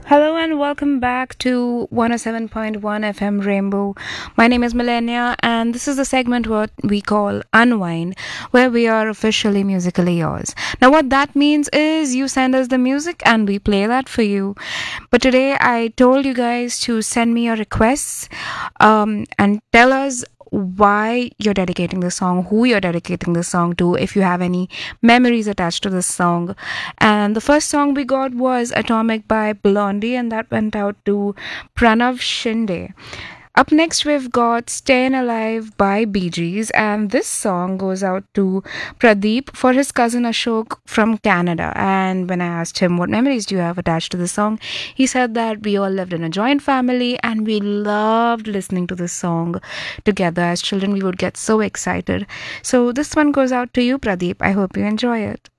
Hello and welcome back to 107.1 FM Rainbow. My name is Millennia, and this is the segment what we call Unwind, where we are officially musically yours. Now, what that means is you send us the music and we play that for you. But today I told you guys to send me your requests and tell us why you're dedicating the song, who you're dedicating the song to, if you have any memories attached to this song. And the first song we got was Atomic by Blondie, and that went out to Pranav Shinde. Up next, we've got Stayin' Alive by Bee Gees, and this song goes out to Pradeep for his cousin Ashok from Canada. And when I asked him what memories do you have attached to the song, he said that we all lived in a joint family and we loved listening to this song together. As children, we would get so excited. So this one goes out to you, Pradeep. I hope you enjoy it.